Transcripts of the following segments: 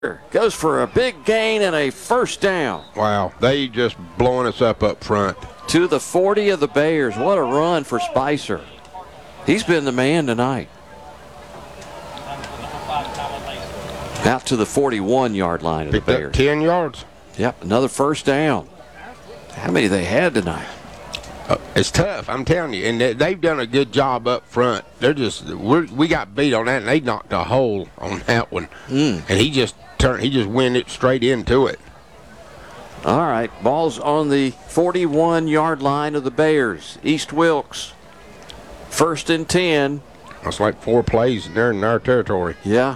goes for a big gain and a first down. Wow, they just blowing us up front. To the 40 of the Bears. What a run for Spicer. He's been the man tonight. Out to the 41-yard line of the Bears. 10 yards. Yep, another first down. How many they had tonight? It's tough, I'm telling you, and they've done a good job up front. We got beat on that, and they knocked a hole on that one, and he just went it straight into it. All right, ball's on the 41-yard line of the Bears. East Wilkes, 1st and 10. That's like 4 plays there in our territory. Yeah.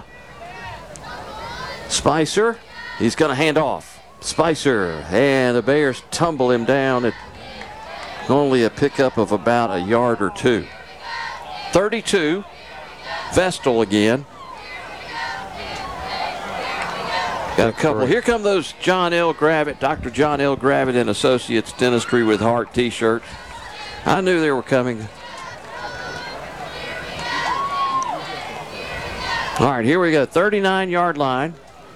Spicer, he's going to hand off. Spicer, and the Bears tumble him down at only a pickup of about a yard or two. 32, Vestal again. Got a couple. Here come those John L. Gravitt, Dr. John L. Gravitt and Associates Dentistry with Heart t-shirts. I knew they were coming. All right, here we go. 39-yard line.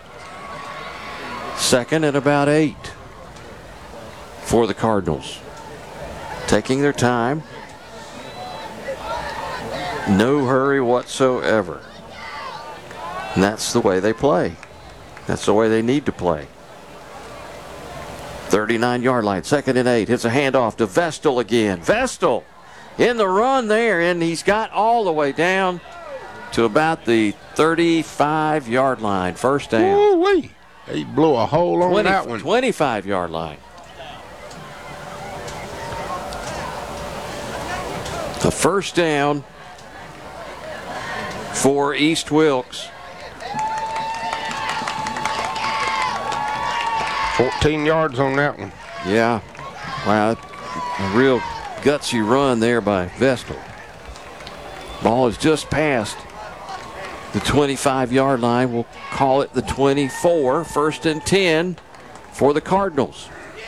2nd and about 8 for the Cardinals. Taking their time. No hurry whatsoever. And that's the way they play. That's the way they need to play. 39-yard line, 2nd and 8. It's a handoff to Vestal again. Vestal in the run there, and he's got all the way down to about the 35-yard line. First down. Woo-wee. He blew a hole on that one. 25-yard line. A first down for East Wilkes. 14 yards on that one. Yeah. Wow. A real gutsy run there by Vestal. Ball is just past the 25-yard line. We'll call it the 24. 1st and 10 for the Cardinals.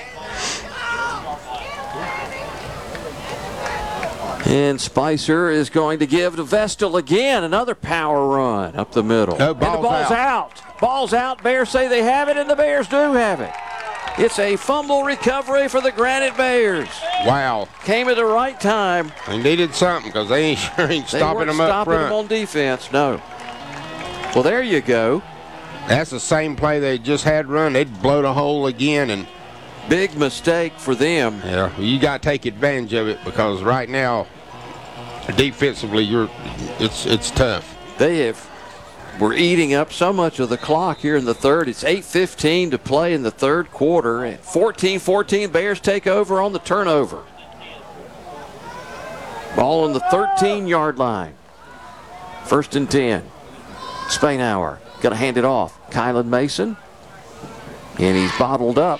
And Spicer is going to give to Vestal again. Another power run up the middle. No, and the ball's out. Ball's out. Bears say they have it, and the Bears do have it. It's a fumble recovery for the Granite Bears. Wow. Came at the right time. They needed something because they ain't stopping them up front. Stopping them on defense, no. Well, there you go. That's the same play they just had run. They'd blow the hole again. And big mistake for them. Yeah, you got to take advantage of it because right now, defensively, it's tough. We're eating up so much of the clock here in the third. It's 8:15 to play in the third quarter. At 14-14, Bears take over on the turnover. Ball on the 13-yard line. 1st and 10. Spainhour going to hand it off. Kylan Mason. And he's bottled up.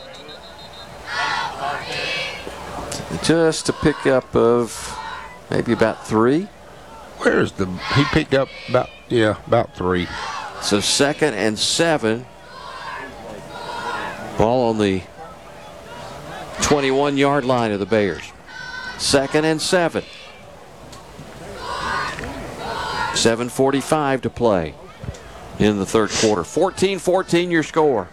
Just a pickup of maybe about 3. He picked up about 3. So 2nd and 7. Ball on the 21-yard line of the Bears. 2nd and 7. 7:45 to play in the third quarter. 14-14 your score.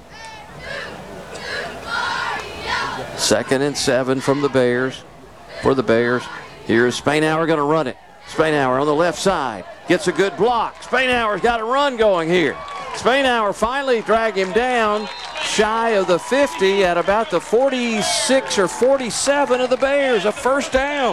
2nd and 7 from the Bears. For the Bears. Here's Spainhour going to run it. Spainhour on the left side. Gets a good block. Spainhour's got a run going here. Spainhour finally dragged him down shy of the 50 at about the 46 or 47 of the Bears. A first down.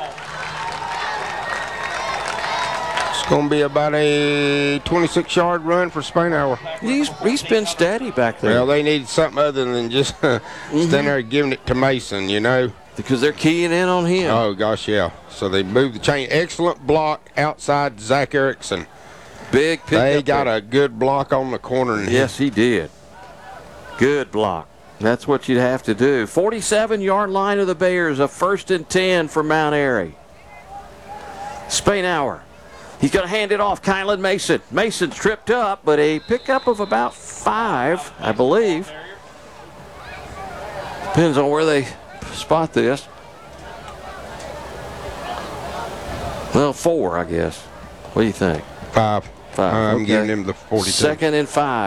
It's going to be about a 26-yard run for Spainhour. He's been steady back there. Well, they need something other than just standing there giving it to Mason, you know. Because they're keying in on him. Oh, gosh, yeah. So they moved the chain. Excellent block outside Zach Erickson. Big pick. They got a good block on the corner. Yes, he did. Good block. That's what you'd have to do. 47-yard line of the Bears. A 1st and 10 for Mount Airy. Spainhour. He's going to hand it off. Kylan Mason. Mason's tripped up, but a pickup of about 5, I believe. Depends on where they spot this. Well, 4, I guess. What do you think? 5. 5. I'm Okay. giving him the 42. 2nd and 5.